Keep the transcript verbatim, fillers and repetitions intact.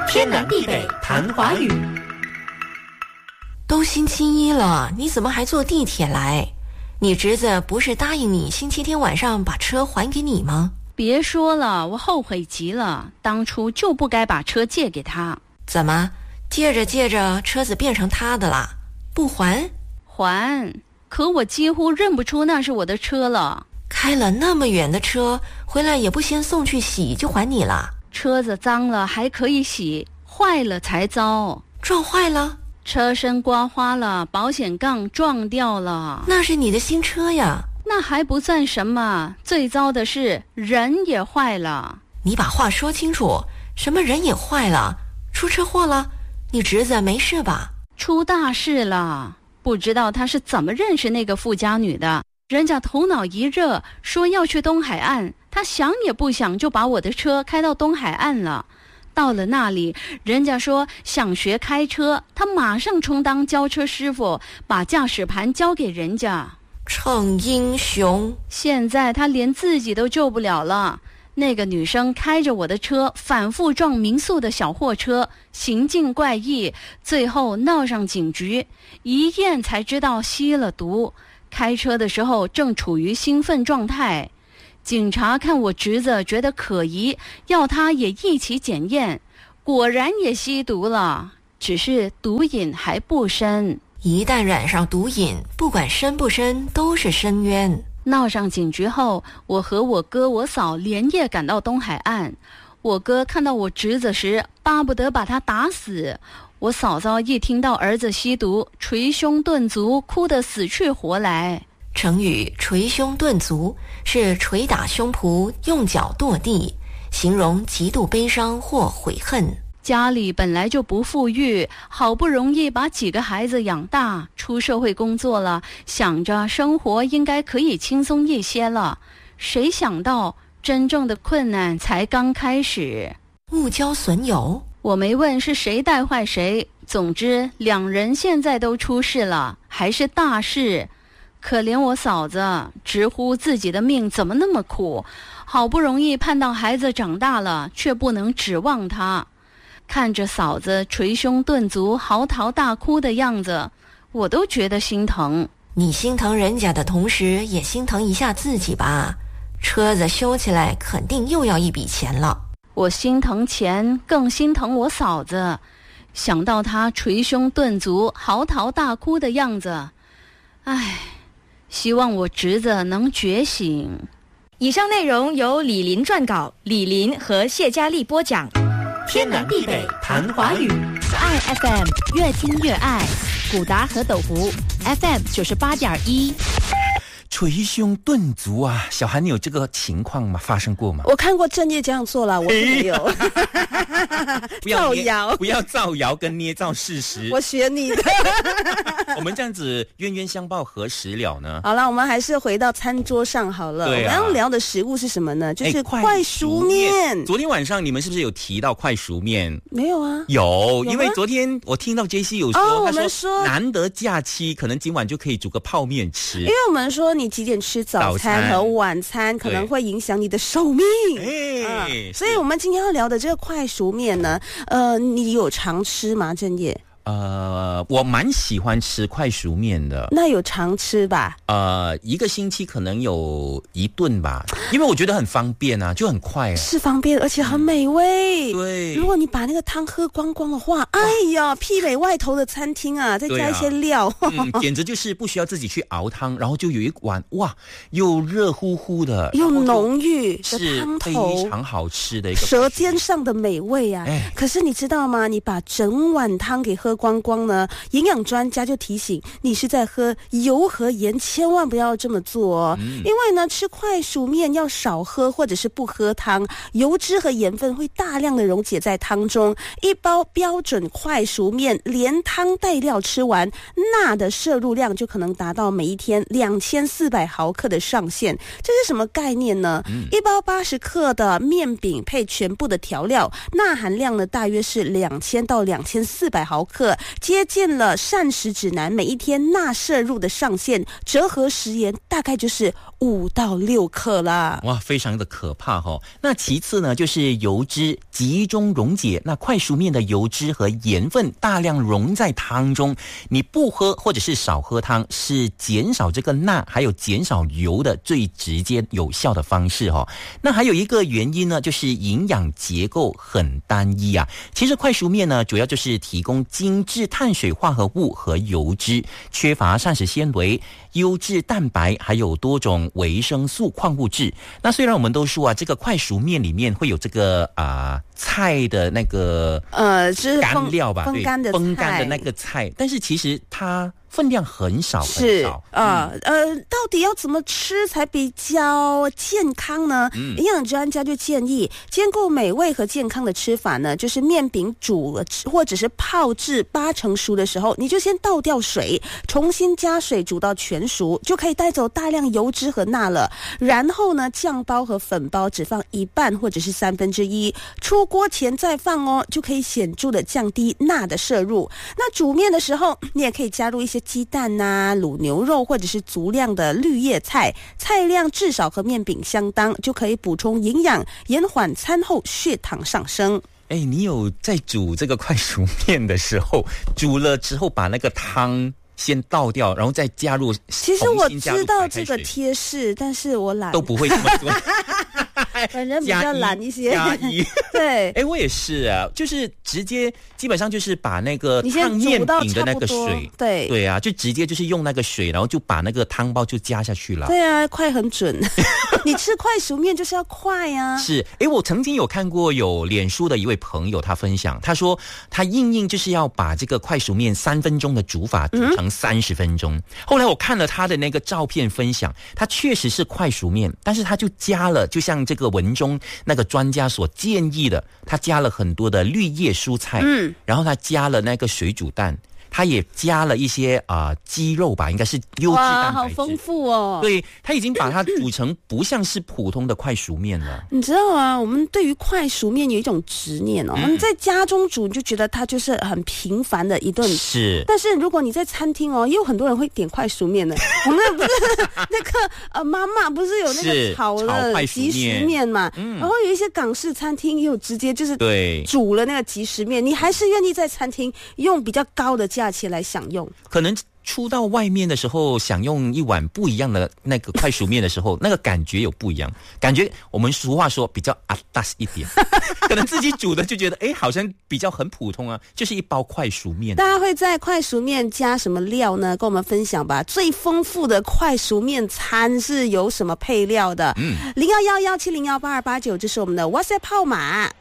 天南地北谈华语。 都星期一了，你怎么还坐地铁来？你侄子不是答应你星期天晚上把车还给你吗？ 别说了，我后悔极了，当初就不该把车借给他。 怎么借着借着车子变成他的啦？不还？ 还，可我几乎认不出那是我的车了。 开了那么远的车回来也不先送去洗就还你了？ 车子脏了还可以洗，坏了才糟。 撞坏了？ 车身刮花了，保险杠撞掉了。 那是你的新车呀。 那还不算什么，最糟的是人也坏了。 你把话说清楚，什么人也坏了？出车祸了？你侄子没事吧？ 出大事了，不知道他是怎么认识那个富家女的。人家头脑一热说要去东海岸，他想也不想就把我的车开到东海岸了。到了那里，人家说想学开车，他马上充当交车师傅，把驾驶盘交给人家。 逞英雄！ 现在他连自己都救不了了。那个女生开着我的车反复撞民宿的小货车，行径怪异，最后闹上警局，一验才知道吸了毒。开车的时候正处于兴奋状态，警察看我侄子觉得可疑，要他也一起检验，果然也吸毒了，只是毒瘾还不深。 一旦染上毒瘾，不管深不深都是深渊。 闹上警局后，我和我哥我嫂连夜赶到东海岸。我哥看到我侄子时巴不得把他打死，我嫂嫂一听到儿子吸毒，捶胸顿足，哭得死去活来。 成语捶胸顿足是捶打胸脯，用脚跺地，形容极度悲伤或悔恨。 家里本来就不富裕，好不容易把几个孩子养大，出社会工作了，想着生活应该可以轻松一些了，谁想到真正的困难才刚开始。 误交损友？ 我没问是谁带坏谁，总之两人现在都出事了，还是大事。可怜我嫂子，直呼自己的命怎么那么苦，好不容易盼到孩子长大了，却不能指望他。看着嫂子捶胸顿足、嚎啕大哭的样子，我都觉得心疼。 你心疼人家的同时，也心疼一下自己吧。车子修起来肯定又要一笔钱了。 我心疼钱，更心疼我嫂子。想到她捶胸顿足、嚎啕大哭的样子，唉，希望我侄子能觉醒。 以上内容由李林撰稿，李林和谢佳丽播讲。天南地北谈华语，爱 F M 越听越爱，古达和斗湖 F M 九十八点一。 捶胸顿足啊，小韩，你有这个情况吗？发生过吗？ 我看过郑业这样做了，我是没有。 不要造谣， 不要造谣跟捏造事实。 我学你的。 我们这样子冤冤相报何时了呢？ 好了，我们还是回到餐桌上好了。 对啊， 我们要聊的食物是什么呢？就是快熟面。 欸、昨天晚上你们是不是有提到快熟面？ 没有啊。 有，因为昨天我听到 J C 有说， 哦、 他说我们说难得假期，可能今晚就可以煮个泡面吃。 因为我们说你几点吃早餐和晚餐可能会影响你的寿命。 哎、 嗯，所以我们今天要聊的这个快熟面呢，呃，你有常吃吗？郑业？ 呃，我蛮喜欢吃快熟面的。 那有常吃吧？ 呃，一个星期可能有一顿吧，因为我觉得很方便啊，就很快啊。 是方便，而且很美味。 嗯、对， 如果你把那个汤喝光光的话，哎呀，媲美外头的餐厅啊！再加一些料， 啊嗯、简直就是不需要自己去熬汤，然后就有一碗哇，又热乎乎的， 又浓郁的汤头， 是非常好吃的一个舌尖上的美味啊！ 哎、 可是你知道吗？你把整碗汤给喝光光呢，营养专家就提醒你是在喝油和盐，千万不要这么做哦。嗯、因为呢，吃快熟面要少喝或者是不喝汤，油脂和盐分会大量的溶解在汤中。一包标准快熟面连汤带料吃完，钠的摄入量就可能达到每一天两千四百毫克的上限。这是什么概念呢？嗯、一包八十克的面饼配全部的调料，钠含量呢大约是两千到两千四百毫克。 克，接近了膳食指南每一天钠摄入的上限，折合食盐大概就是五到六克啦。 哇，非常的可怕哦。那其次呢，就是油脂集中溶解，那快熟面的油脂和盐分大量溶在汤中，你不喝或者是少喝汤，是减少这个钠还有减少油的最直接有效的方式哦。那还有一个原因呢，就是营养结构很单一啊。其实快熟面呢，主要就是提供精致碳水化合物和油脂，缺乏膳食纤维、优质蛋白，还有多种维生素、矿物质。那虽然我们都说啊，这个快熟面里面会有这个啊、呃、菜的那个呃，就是干料吧， 风干的风干的那个菜，但是其实它分量很少很是少啊、呃嗯、呃，到底要怎么吃才比较健康呢？嗯、营养专家就建议，兼顾美味和健康的吃法呢，就是面饼煮或者是泡至八成熟的时候，你就先倒掉水，重新加水煮到全熟，就可以带走大量油脂和钠了。然后呢，酱包和粉包只放一半或者是三分之一，出锅前再放哦，就可以显著的降低钠的摄入。那煮面的时候，你也可以加入一些鸡蛋啊、卤牛肉或者是足量的绿叶菜，菜量至少和面饼相当，就可以补充营养，延缓餐后血糖上升。 哎，你有在煮这个快熟面的时候，煮了之后把那个汤先倒掉，然后再加入， 其实我知道这个贴士，但是我懒， 都不会这么做。 本人比较懒一些， 加一对， 哎，我也是啊，就是直接基本上就是把那个烫面饼的那个水， 对对啊，就直接就是用那个水，然后就把那个汤包就加下去了。 对啊，快很准。你吃快熟面就是要快啊。 是，哎，我曾经有看过有脸书的一位朋友，他分享，他说他硬硬就是要把这个快熟面三分钟的煮法煮成三十分钟。嗯、后来我看了他的那个照片分享，他确实是快熟面，但是他就加了，就像这个文中那个专家所建议的，他加了很多的绿叶蔬菜，嗯，然后他加了那个水煮蛋，他也加了一些啊、呃、鸡肉吧，应该是优质蛋白质， 好丰富哦。 对，他已经把它煮成不像是普通的快熟面了。 你知道啊，我们对于快熟面有一种执念哦，嗯、你在家中煮你就觉得它就是很平凡的一顿， 是。 但是如果你在餐厅哦，也有很多人会点快熟面的。我们不是那个呃妈妈不是有那个炒的即食面嘛？嗯、然后有一些港式餐厅也有直接就是对煮了那个即食面，你还是愿意在餐厅用比较高的价钱来享用， 可能出到外面的时候，享用一碗不一样的那个快熟面的时候，那个感觉有不一样，感觉我们俗话说比较阿达斯一点，可能自己煮的就觉得哎，好像比较很普通啊，就是一包快熟面。 大家会在快熟面加什么料呢？跟我们分享吧。最丰富的快熟面餐是有什么配料的？嗯，零幺幺幺七零幺八二八九，这是我们的 WhatsApp 号码。